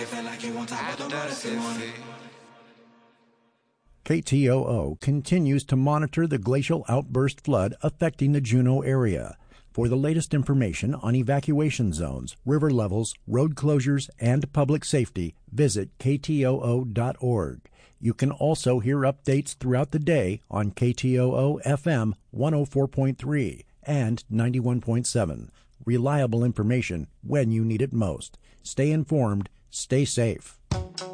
KTOO continues to monitor the glacial outburst flood affecting the Juneau area. For the latest information on evacuation zones, river levels, road closures, and public safety, visit ktoo.org. You can also hear updates throughout the day on KTOO FM 104.3 and 91.7. Reliable information when you need it most. Stay informed, stay safe.